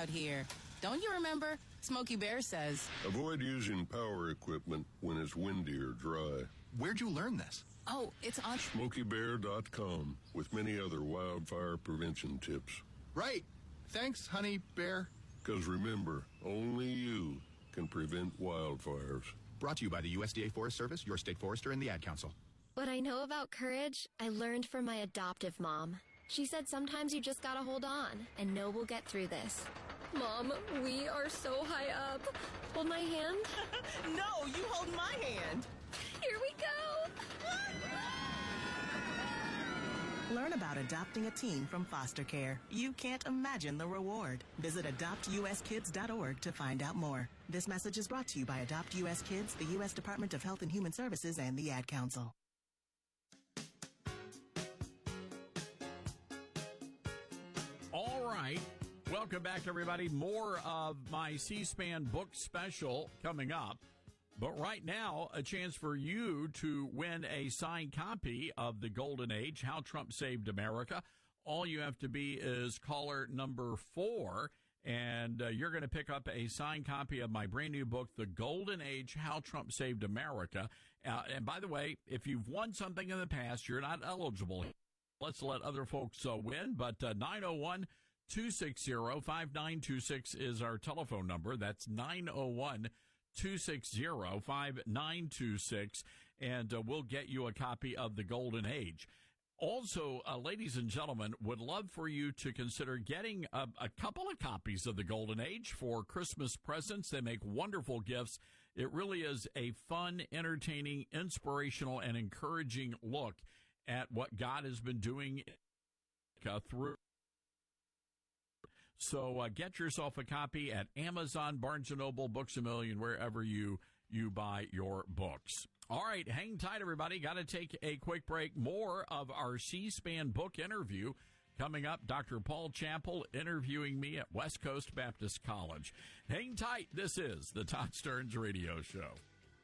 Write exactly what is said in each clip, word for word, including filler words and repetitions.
out here. Don't you remember? Smokey Bear says, avoid using power equipment when it's windy or dry. Where'd you learn this? Oh, it's on smokey bear dot com with many other wildfire prevention tips. Right. Thanks, honey bear. Because remember, only you can prevent wildfires. Brought to you by the U S D A Forest Service, your state forester, and the Ad Council. What I know about courage, I learned from my adoptive mom. She said sometimes you just gotta hold on and know we'll get through this. Mom, we are so high up. Hold my hand. No, you hold my hand. Here we go. Learn about adopting a teen from foster care. You can't imagine the reward. Visit adopt u s kids dot org to find out more. This message is brought to you by Adopt U S Kids, the U S Department of Health and Human Services, and the Ad Council. All right. Welcome back, everybody. More of my C-SPAN book special coming up. But right now, a chance for you to win a signed copy of The Golden Age, How Trump Saved America. All you have to be is caller number four, and uh, you're going to pick up a signed copy of my brand new book, The Golden Age, How Trump Saved America. Uh, and by the way, if you've won something in the past, you're not eligible. Let's let other folks uh, win, but uh, nine oh one, two six zero, five nine two six is our telephone number. That's nine oh one, two six zero, five nine two six, and uh, we'll get you a copy of The Golden Age. Also, uh, ladies and gentlemen, would love for you to consider getting a, a couple of copies of The Golden Age for Christmas presents. They make wonderful gifts. It really is a fun, entertaining, inspirational, and encouraging look at what God has been doing uh, through. So uh, get yourself a copy at Amazon, Barnes and Noble, Books A Million, wherever you, you buy your books. All right, hang tight, everybody. Got to take a quick break. More of our C-SPAN book interview coming up. Doctor Paul Chappell interviewing me at West Coast Baptist College. Hang tight. This is the Todd Stearns Radio Show.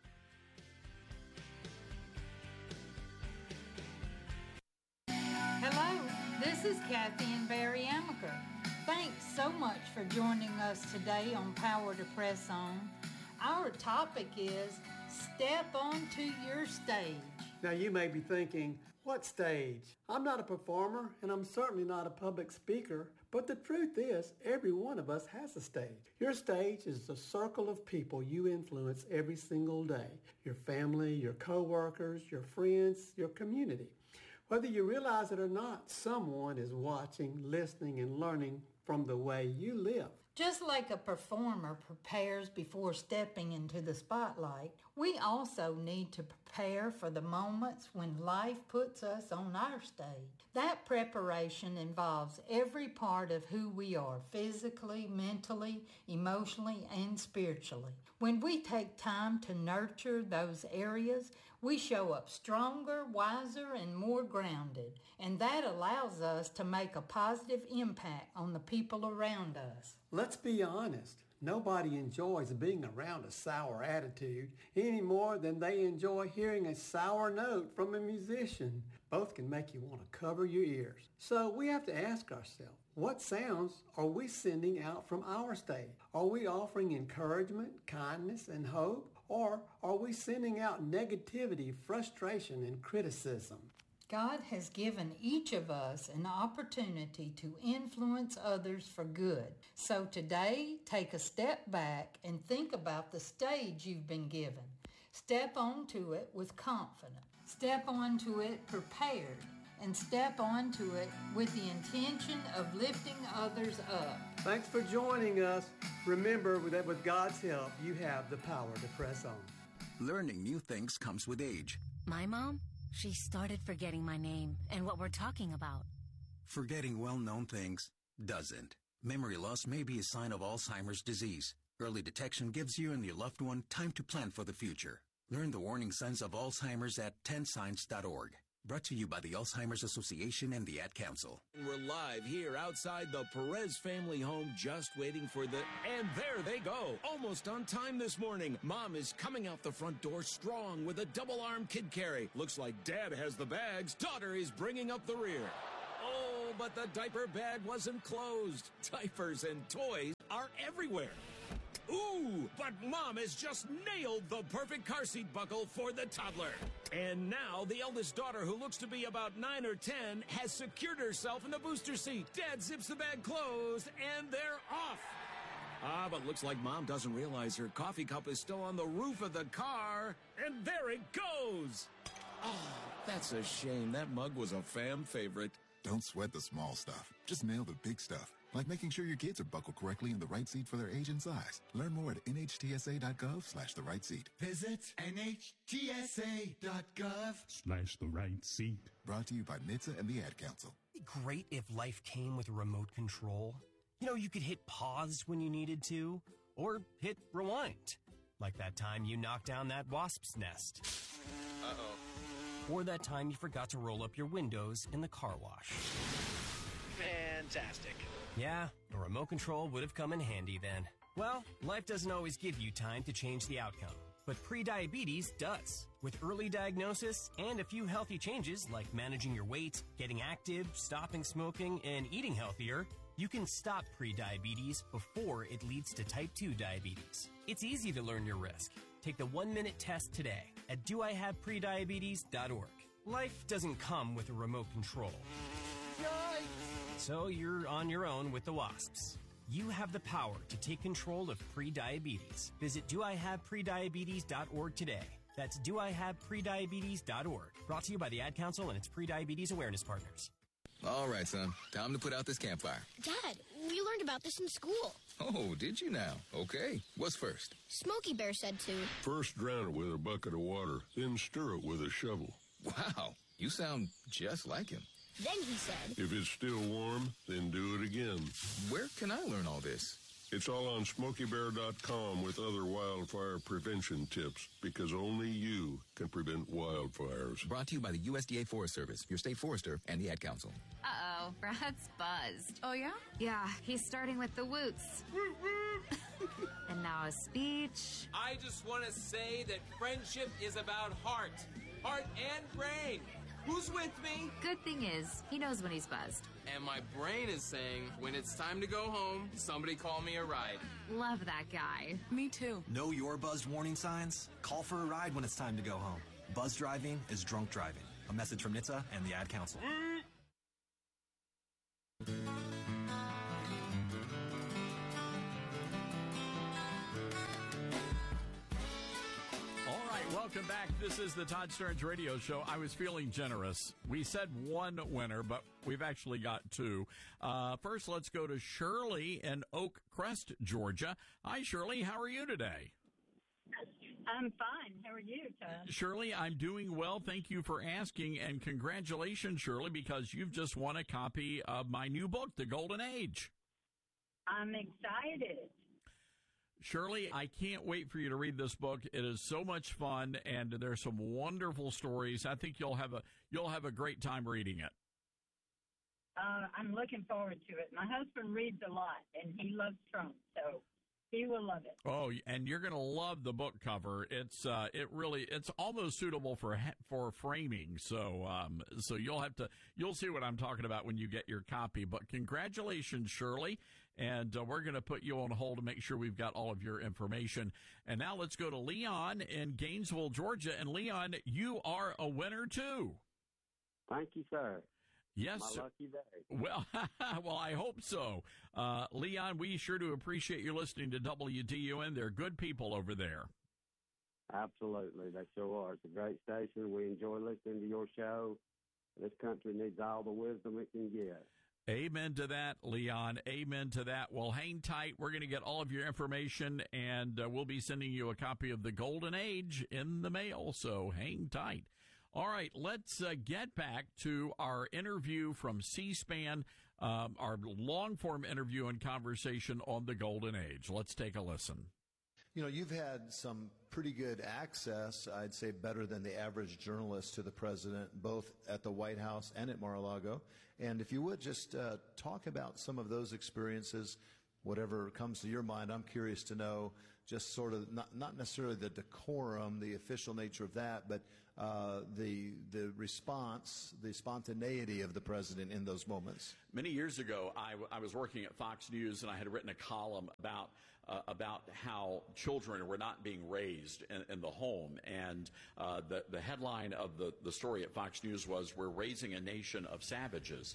Hello, this is Kathy and Barry Amaker. Thanks so much for joining us today on Power to Press On. Our topic is Step Onto Your Stage. Now you may be thinking, what stage? I'm not a performer and I'm certainly not a public speaker, but the truth is every one of us has a stage. Your stage is the circle of people you influence every single day. Your family, your coworkers, your friends, your community. Whether you realize it or not, someone is watching, listening, and learning from the way you live. Just like a performer prepares before stepping into the spotlight, we also need to prepare for the moments when life puts us on our stage. That preparation involves every part of who we are, physically, mentally, emotionally, and spiritually. When we take time to nurture those areas, we show up stronger, wiser, and more grounded, and that allows us to make a positive impact on the people around us. Let's be honest. Nobody enjoys being around a sour attitude any more than they enjoy hearing a sour note from a musician. Both can make you want to cover your ears. So we have to ask ourselves, what sounds are we sending out from our stage? Are we offering encouragement, kindness, and hope? Or are we sending out negativity, frustration, and criticism? God has given each of us an opportunity to influence others for good. So today, take a step back and think about the stage you've been given. Step onto it with confidence. Step onto it prepared. And step onto it with the intention of lifting others up. Thanks for joining us. Remember that with God's help, you have the power to press on. Learning new things comes with age. My mom? She started forgetting my name and what we're talking about. Forgetting well-known things doesn't. Memory loss may be a sign of Alzheimer's disease. Early detection gives you and your loved one time to plan for the future. Learn the warning signs of Alzheimer's at ten signs dot org. Brought to you by the Alzheimer's Association and the Ad Council. We're live here outside the Perez family home, just waiting for the... And there they go, almost on time this morning. Mom is coming out the front door strong with a double-arm kid carry. Looks like Dad has the bags. Daughter is bringing up the rear. Oh, but the diaper bag wasn't closed. Diapers and toys are everywhere. Ooh, but Mom has just nailed the perfect car seat buckle for the toddler. And now the eldest daughter, who looks to be about nine or ten, has secured herself in the booster seat. Dad zips the bag closed, and they're off. Ah, but looks like Mom doesn't realize her coffee cup is still on the roof of the car. And there it goes. Oh, that's a shame. That mug was a fam favorite. Don't sweat the small stuff. Just nail the big stuff. Like making sure your kids are buckled correctly in the right seat for their age and size. Learn more at N H T S A dot gov slash the right seat. Visit N H T S A dot gov Slash the right seat. Brought to you by N H T S A and the Ad Council. It'd be great if life came with a remote control. You know, you could hit pause when you needed to, or hit rewind. Like that time you knocked down that wasp's nest. Uh-oh. Or that time you forgot to roll up your windows in the car wash. Fantastic. Yeah, a remote control would have come in handy then. Well, life doesn't always give you time to change the outcome, but prediabetes does. With early diagnosis and a few healthy changes like managing your weight, getting active, stopping smoking, and eating healthier, you can stop prediabetes before it leads to type two diabetes. It's easy to learn your risk. Take the one-minute test today at do I have prediabetes dot org. Life doesn't come with a remote control. Yikes! So you're on your own with the wasps. You have the power to take control of prediabetes. Visit do I have prediabetes dot org today. That's do I have prediabetes dot org. Brought to you by the Ad Council and its prediabetes awareness partners. All right, son. Time to put out this campfire. Dad, we learned about this in school. Oh, did you now? Okay. What's first? Smokey Bear said to. First drown it with a bucket of water, then stir it with a shovel. Wow, you sound just like him. Then he said. If it's still warm, then do it again. Where can I learn all this? It's all on Smokey Bear dot com with other wildfire prevention tips, because only you can prevent wildfires. Brought to you by the U S D A Forest Service, your state forester, and the Ad Council. Uh-oh, Brad's buzzed. Oh, yeah? Yeah, he's starting with the woots. And now a speech. I just want to say that friendship is about heart. Heart and brain. Who's with me? Good thing is, he knows when he's buzzed. And my brain is saying, when it's time to go home, somebody call me a ride. Love that guy. Me too. Know your buzzed warning signs? Call for a ride when it's time to go home. Buzz driving is drunk driving. A message from N H T S A and the Ad Council. Welcome back. This is the Todd Stearns Radio Show. I was feeling generous. We said one winner, but we've actually got two. Uh, first, let's go to Shirley in Oak Crest, Georgia. Hi, Shirley. How are you today? I'm fine. How are you, Todd? Shirley, I'm doing well. Thank you for asking, and congratulations, Shirley, because you've just won a copy of my new book, The Golden Age. I'm excited. Shirley, I can't wait for you to read this book. It is so much fun, and there's some wonderful stories. I think you'll have a you'll have a great time reading it. Uh, I'm looking forward to it. My husband reads a lot, and he loves Trump, so he will love it. Oh, and you're going to love the book cover. It's uh, it really it's almost suitable for for framing. So um, so you'll have to you'll see what I'm talking about when you get your copy. But congratulations, Shirley. And uh, we're going to put you on hold to make sure we've got all of your information. And now let's go to Leon in Gainesville, Georgia. And Leon, you are a winner too. Thank you, sir. Yes, My sir. lucky day. Well, well, I hope so. Uh, Leon, we sure do appreciate you listening to W D U N. They're good people over there. Absolutely. They sure are. It's a great station. We enjoy listening to your show. This country needs all the wisdom it can get. Amen to that, Leon. Amen to that. Well, hang tight. We're going to get all of your information, and uh, we'll be sending you a copy of The Golden Age in the mail, so hang tight. All right, let's uh, get back to our interview from C-SPAN, um, our long-form interview and conversation on The Golden Age. Let's take a listen. You know, you've had some pretty good access, I'd say better than the average journalist, to the president, both at the White House and at Mar-a-Lago. And if you would just uh, talk about some of those experiences, whatever comes to your mind. I'm curious to know just sort of not, not necessarily the decorum, the official nature of that, but uh, the the response, the spontaneity of the president in those moments. Many years ago, I, w- I was working at Fox News, and I had written a column about uh, about how children were not being raised in, in the home. And uh, the, the headline of the, the story at Fox News was, "We're raising a nation of savages."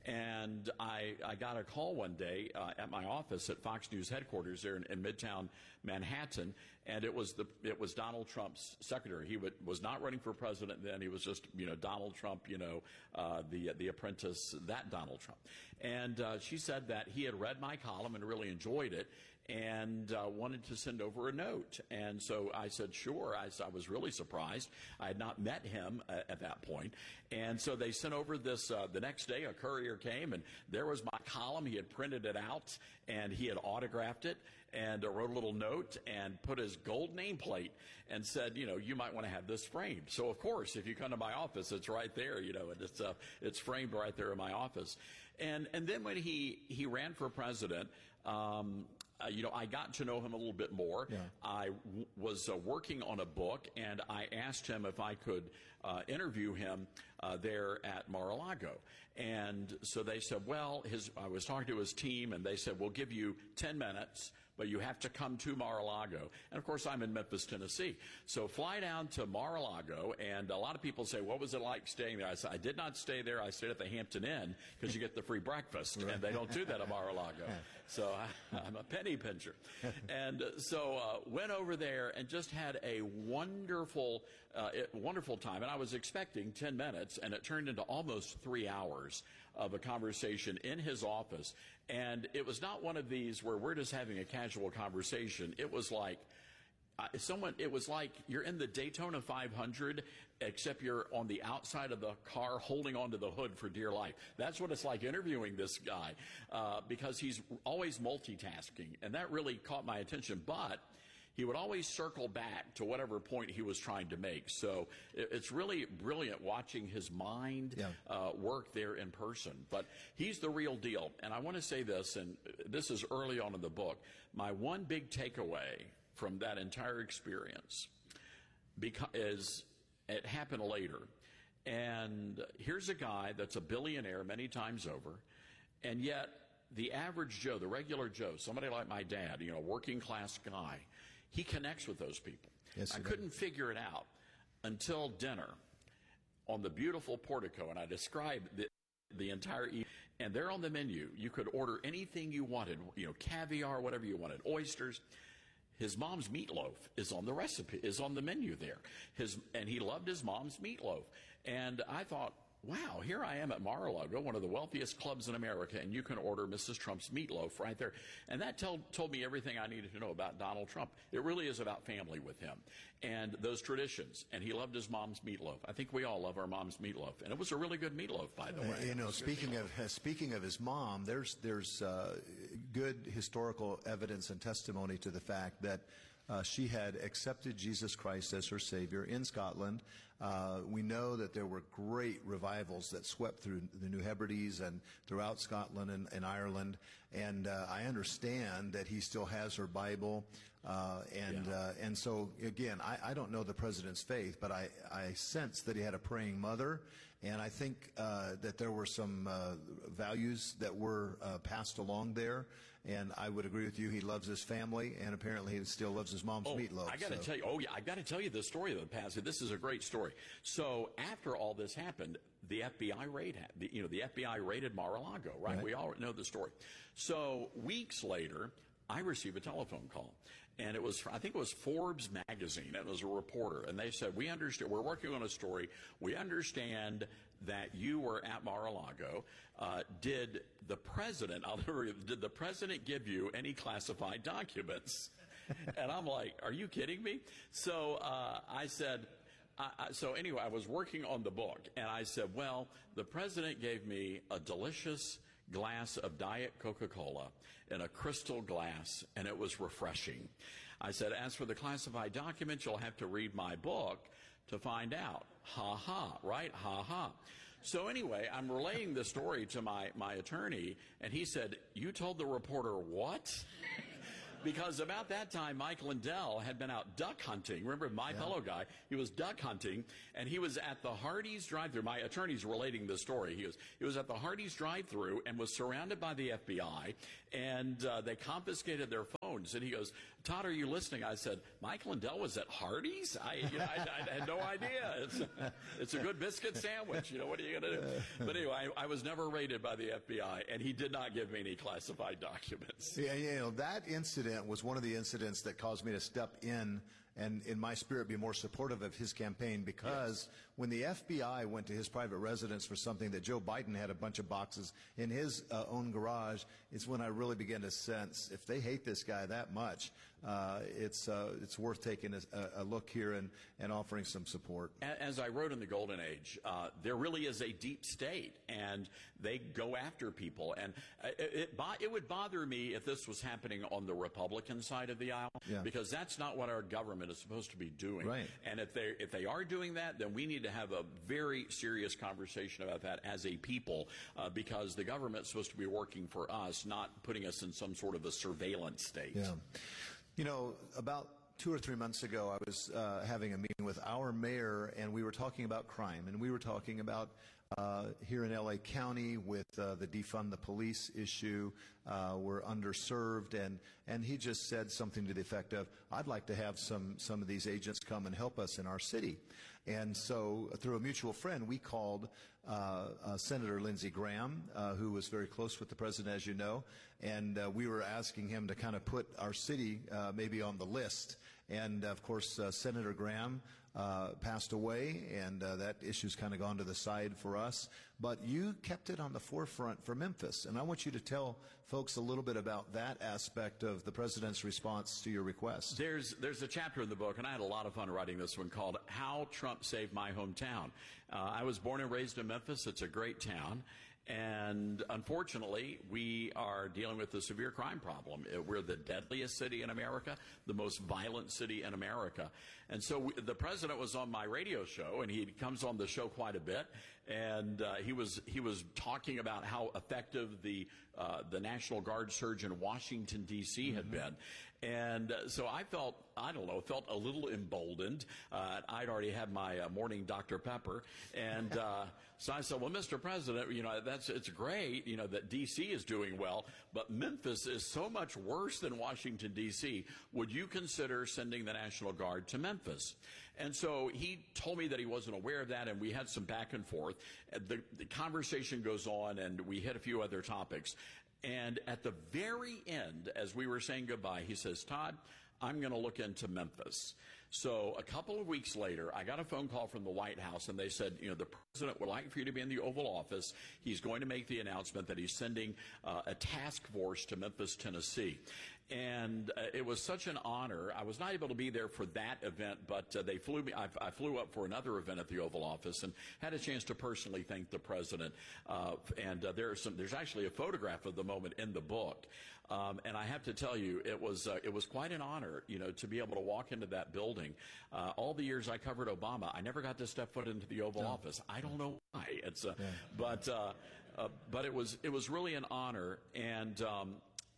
And I, I got a call one day uh, at my office at Fox News headquarters there in, in Midtown Manhattan, and it was the it was Donald Trump's secretary. He would, was not running for president then. He was just, you know, Donald Trump, you know, uh, the the apprentice, that Donald Trump. And uh, she said that he had read my column and really enjoyed it, and uh, wanted to send over a note. And so I said, sure. I, I was really surprised. I had not met him uh, at that point. And so they sent over this, uh, the next day a courier came, and there was my column. He had printed it out, and he had autographed it, and uh, wrote a little note and put his gold nameplate and said, you know, you might want to have this framed. So, of course, if you come to my office, it's right there, you know, and it's, uh, it's framed right there in my office. And, and then when he, he ran for president, um, Uh, you know, I got to know him a little bit more. Yeah. I w- was uh, working on a book, and I asked him if I could uh, interview him uh, there at Mar-a-Lago. And so they said, well, his, I was talking to his team, and they said, we'll give you ten minutes, but you have to come to Mar-a-Lago. And, of course, I'm in Memphis, Tennessee. So fly down to Mar-a-Lago, and a lot of people say, what was it like staying there? I said, I did not stay there. I stayed at the Hampton Inn because you get the free breakfast, right. And they don't do that at Mar-a-Lago. So I, I'm a penny pincher. And uh, so uh, went over there and just had a wonderful, uh, it, wonderful time. And I was expecting ten minutes, and it turned into almost three hours of a conversation in his office. And it was not one of these where we're just having a casual conversation. It was like uh, someone. It was like you're in the Daytona five hundred, except you're on the outside of the car holding onto the hood for dear life. That's what it's like interviewing this guy uh, because he's always multitasking, and that really caught my attention. But he would always circle back to whatever point he was trying to make. So it, it's really brilliant watching his mind yeah. uh, work there in person. But he's the real deal. And I want to say this, and this is early on in the book. My one big takeaway from that entire experience beca- is it happened later. And here's a guy that's a billionaire many times over, and yet the average Joe, the regular Joe, somebody like my dad, you know, working class guy, he connects with those people. Yes, I does. couldn't figure it out until dinner on the beautiful portico, and I described the, the entire evening. And there on the menu, you could order anything you wanted, you know, caviar, whatever you wanted, oysters. His mom's meatloaf is on the recipe, is on the menu there. His and he loved his mom's meatloaf. And I thought, wow, here I am at Mar-a-Lago, one of the wealthiest clubs in America, and you can order Missus Trump's meatloaf right there. And that told, told me everything I needed to know about Donald Trump. It really is about family with him and those traditions. And he loved his mom's meatloaf. I think we all love our mom's meatloaf. And it was a really good meatloaf, by the way. Uh, you know, speaking of uh, speaking of his mom, there's there's uh, good historical evidence and testimony to the fact that Uh, she had accepted Jesus Christ as her Savior in Scotland. Uh, we know that there were great revivals that swept through the New Hebrides and throughout Scotland and, and Ireland. And uh, I understand that he still has her Bible. Uh, and Yeah. uh, and so, again, I, I don't know the president's faith, but I, I sense that he had a praying mother. And I think uh, that there were some uh, values that were uh, passed along there. And I would agree with you. He loves his family, and apparently he still loves his mom's oh, meatloaf. I got to so. tell you. Oh, yeah, I got to tell you the story of the past. This is a great story. So after all this happened, the F B I raid. The, you know, the F B I raided Mar-a-Lago. Right? Right. We all know the story. So weeks later, I received a telephone call. And it was, I think it was Forbes magazine. It was a reporter. And they said, we understand, we're working on a story. We understand that you were at Mar-a-Lago. Uh, did the president, I'll never, did the president give you any classified documents? And I'm like, are you kidding me? So uh, I said, I, I, so anyway, I was working on the book. And I said, well, the president gave me a delicious glass of Diet Coca-Cola in a crystal glass, and it was refreshing. I said, as for the classified documents, you'll have to read my book to find out. Ha ha, right? Ha ha. So anyway, I'm relaying the story to my, my attorney, and he said, "You told the reporter what?" Because about that time, Mike Lindell had been out duck hunting. Remember My Yeah. Pillow guy? He was duck hunting, and he was at the Hardee's drive-thru. My attorney's relating the story. He was he was at the Hardee's drive-thru and was surrounded by the F B I, and uh, they confiscated their phones. And he goes, "Todd, are you listening?" I said, "Mike Lindell was at Hardee's? I, you know, I, I had no idea. It's a, it's a good biscuit sandwich. You know, what are you going to do?" But anyway, I, I was never raided by the F B I, and he did not give me any classified documents. Yeah, you know, that incident was one of the incidents that caused me to step in and, in my spirit, be more supportive of his campaign, because yes. when the F B I went to his private residence for something that Joe Biden had a bunch of boxes in his uh, own garage, it's when I really began to sense, if they hate this guy that much, uh, it's uh, it's worth taking a, a look here and, and offering some support. As I wrote in The Golden Age, uh, there really is a deep state, and they go after people. And it, it, it would bother me if this was happening on the Republican side of the aisle, yeah. because that's not what our government is supposed to be doing. Right. And if they if they are doing that, then we need to have a very serious conversation about that as a people, uh, because the government is supposed to be working for us, not putting us in some sort of a surveillance state. Yeah. You know, about two or three months ago, I was uh, having a meeting with our mayor, and we were talking about crime, and we were talking about uh, here in L A County with uh, the defund the police issue. Uh, we're underserved, and and he just said something to the effect of, "I'd like to have some some of these agents come and help us in our city." And so, uh, through a mutual friend, we called uh, uh, Senator Lindsey Graham, uh, who was very close with the president, as you know, and uh, we were asking him to kind of put our city uh, maybe on the list. And of course, uh, Senator Graham uh, passed away, and uh, that issue's kind of gone to the side for us. But you kept it on the forefront for Memphis, and I want you to tell folks a little bit about that aspect of the president's response to your request. There's there's a chapter in the book, and I had a lot of fun writing this one, called "How Trump Saved My Hometown." Uh, I was born and raised in Memphis. It's a great town. And unfortunately, we are dealing with a severe crime problem. We're the deadliest city in America, the most violent city in America. And so we, the president was on my radio show, and he comes on the show quite a bit. And uh, he was he was talking about how effective the uh, the National Guard surge in Washington, D C had mm-hmm. been. And uh, so I felt, I don't know, felt a little emboldened. Uh, I'd already had my uh, morning Doctor Pepper. And uh, so I said, "Well, Mister President, you know, that's it's great, you know, that D C is doing well, but Memphis is so much worse than Washington, D C Would you consider sending the National Guard to Memphis?" And so he told me that he wasn't aware of that, and we had some back and forth. The, the conversation goes on, and we hit a few other topics. And at the very end, as we were saying goodbye, he says, "Todd, I'm going to look into Memphis." So a couple of weeks later, I got a phone call from the White House, and they said, you know, the president would like for you to be in the Oval Office. He's going to make the announcement that he's sending uh, a task force to Memphis, Tennessee. And uh, it was such an honor. I was not able to be there for that event, but uh, they flew me. I, I flew up for another event at the Oval Office and had a chance to personally thank the president. Uh, and uh, there are some. There's actually a photograph of the moment in the book. Um, and I have to tell you, it was uh, it was quite an honor, you know, to be able to walk into that building. Uh, all the years I covered Obama, I never got to step foot into the Oval no. Office. I don't know why. It's uh, yeah. but uh, uh, but it was it was really an honor. And um,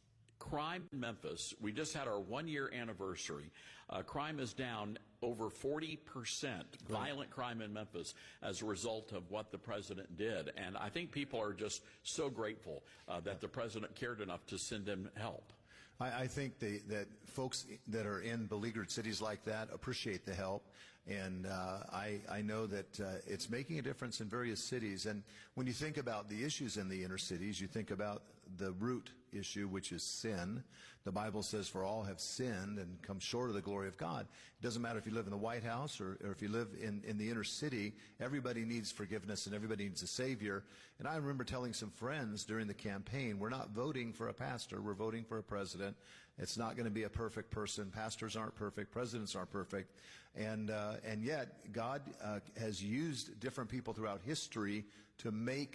crime in Memphis, we just had our one-year anniversary. Uh, crime is down over forty percent, violent crime in Memphis, as a result of what the president did. And I think people are just so grateful uh, that the president cared enough to send him help. I, I think they, that folks that are in beleaguered cities like that appreciate the help. And uh, I, I know that uh, it's making a difference in various cities. And when you think about the issues in the inner cities, you think about the root issue, which is sin. The Bible says, "For all have sinned and come short of the glory of God." It doesn't matter if you live in the White House or, or if you live in, in the inner city. Everybody needs forgiveness and everybody needs a Savior. And I remember telling some friends during the campaign, we're not voting for a pastor, we're voting for a president. It's not going to be a perfect person. Pastors aren't perfect. Presidents aren't perfect. And, uh, and yet, God uh, has used different people throughout history to make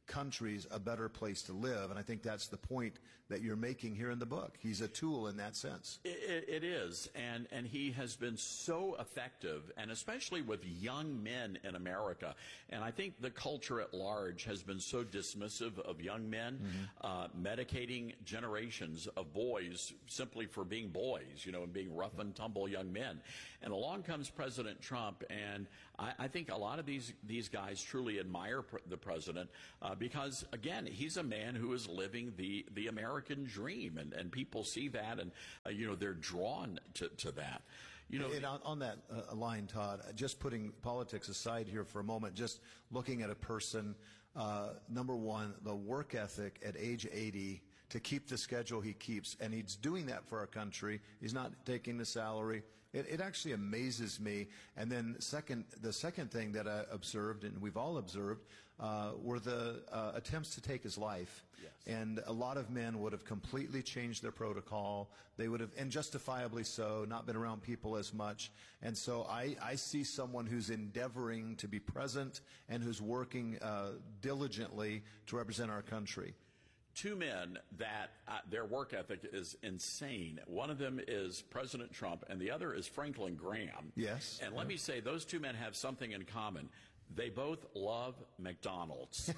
countries a better place to live. And I think that's the point that you're making here in the book. He's a tool in that sense. It, it is, and, and he has been so effective, and especially with young men in America. And I think the culture at large has been so dismissive of young men, mm-hmm. uh, medicating generations of boys simply for being boys, you know, and being rough and tumble young men. And along comes President Trump, and I, I think a lot of these, these guys truly admire pr- the president uh, because, again, he's a man who is living the, the American dream, and, and people see that, and, uh, you know, they're drawn to, to that. You know, and on, on that uh, line, Todd, just putting politics aside here for a moment, just looking at a person, uh, number one, the work ethic at age eighty to keep the schedule he keeps, and he's doing that for our country. He's not taking the salary. It, it actually amazes me. And then second, the second thing that I observed, and we've all observed, uh, were the uh, attempts to take his life. Yes. And a lot of men would have completely changed their protocol. They would have, and justifiably so, not been around people as much. And so I, I see someone who's endeavoring to be present and who's working uh, diligently to represent our country. Two men that uh, their work ethic is insane. One of them is President Trump, and the other is Franklin Graham. Yes. And let yeah. me say, those two men have something in common. They both love McDonald's.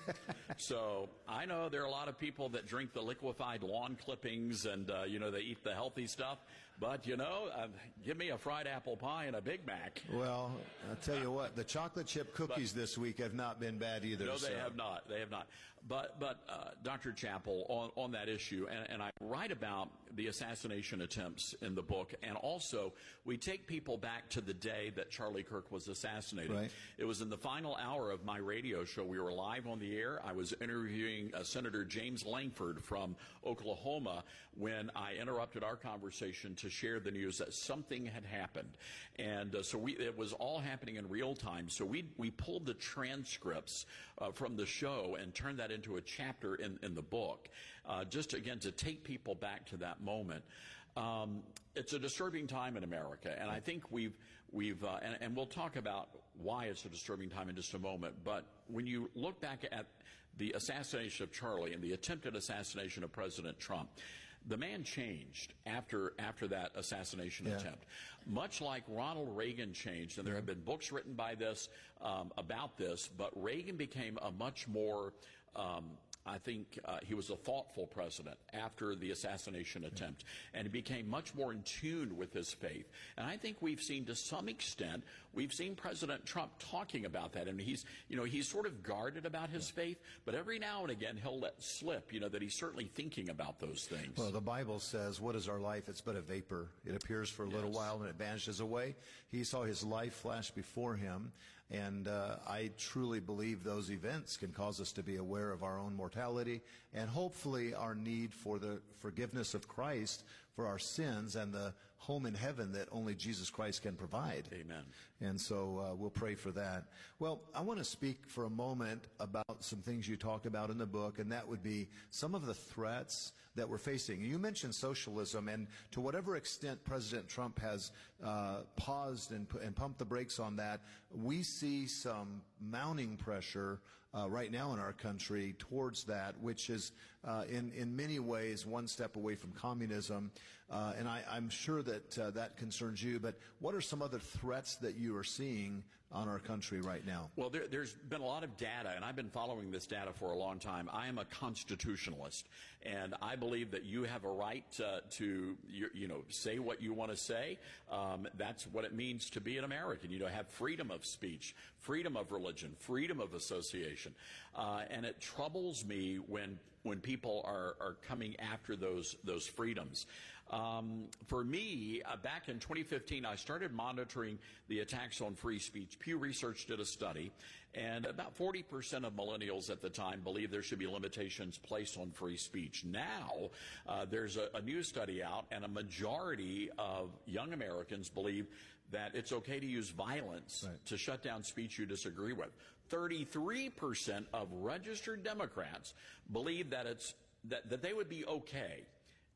So I know there are a lot of people that drink the liquefied lawn clippings and, uh, you know, they eat the healthy stuff. But, you know, uh, give me a fried apple pie and a Big Mac. Well, I'll tell you what, the chocolate chip cookies but, this week have not been bad either. No, they so. have not. They have not. But, but uh, Doctor Chappell, on, on that issue, and, and I write about the assassination attempts in the book, and also we take people back to the day that Charlie Kirk was assassinated. Right. It was in the final hour of my radio show. We were live on the air. I was interviewing uh, Senator James Langford from Oklahoma when I interrupted our conversation to share the news that something had happened. And uh, so we, it was all happening in real time. So we, we pulled the transcripts uh, from the show and turned that into a chapter in, in the book, uh, just, again, to take people back to that moment. Um, it's a disturbing time in America, and I think we've, we've uh, and, and we'll talk about why it's a disturbing time in just a moment, but when you look back at the assassination of Charlie and the attempted assassination of President Trump, the man changed after after that assassination yeah. attempt, much like Ronald Reagan changed. And there have been books written by this um, about this. But Reagan became a much more, um, I think, uh, he was a thoughtful president after the assassination attempt, and he became much more in tune with his faith. And I think we've seen, to some extent, we've seen President Trump talking about that. And he's, you know, he's sort of guarded about his faith, but every now and again he'll let slip, you know, that he's certainly thinking about those things. Well, the Bible says, what is our life? It's but a vapor. It appears for a little Yes. while and it vanishes away. He saw his life flash before him. And uh, I truly believe those events can cause us to be aware of our own mortality and hopefully our need for the forgiveness of Christ for our sins and the home in heaven that only Jesus Christ can provide. Amen. And so uh, we'll pray for that. Well, I want to speak for a moment about some things you talk about in the book, and that would be some of the threats that we're facing. You mentioned socialism, and to whatever extent President Trump has uh, paused and, and pumped the brakes on that, we see some mounting pressure uh, right now in our country towards that, which is uh, in, in many ways one step away from communism. Uh, and I, I'm sure that uh, that concerns you, but what are some other threats that you are seeing on our country right now? Well, there, there's been a lot of data, and I've been following this data for a long time. I am a constitutionalist, and I believe that you have a right uh, to, you, you know, say what you want to say. Um, that's what it means to be an American. You know, have freedom of speech, freedom of religion, freedom of association. Uh, and it troubles me when when people are, are coming after those those freedoms. Um, for me, uh, back in twenty fifteen, I started monitoring the attacks on free speech. Pew Research did a study, and about forty percent of millennials at the time believed there should be limitations placed on free speech. Now, uh, there's a, a new study out, and a majority of young Americans believe that it's okay to use violence right. to shut down speech you disagree with. thirty-three percent of registered Democrats believe that it's that, that they would be okay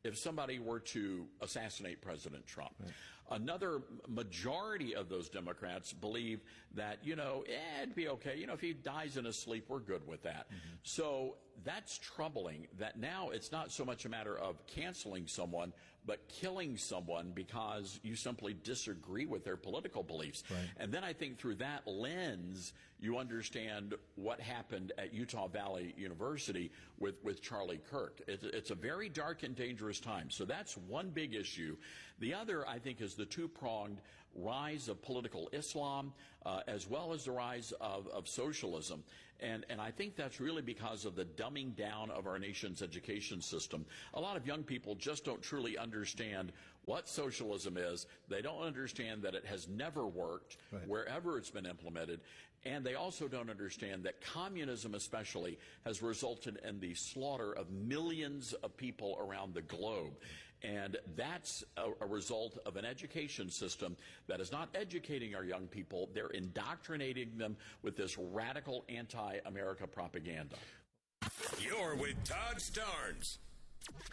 if somebody were to assassinate President Trump. Right. Another majority of those Democrats believe that, you know, eh, it'd be okay. You know, if he dies in his sleep, we're good with that. Mm-hmm. So that's troubling that now it's not so much a matter of canceling someone, but killing someone because you simply disagree with their political beliefs. Right. And then I think through that lens, you understand what happened at Utah Valley University with, with Charlie Kirk. It, it's a very dark and dangerous time. So that's one big issue. The other, I think, is the two-pronged rise of political Islam, uh, as well as the rise of, of socialism. And, and I think that's really because of the dumbing down of our nation's education system. A lot of young people just don't truly understand what socialism is. They don't understand that it has never worked right. wherever it's been implemented. And they also don't understand that communism especially has resulted in the slaughter of millions of people around the globe. And that's a, a result of an education system that is not educating our young people. They're indoctrinating them with this radical anti-America propaganda. You're with Todd Starnes.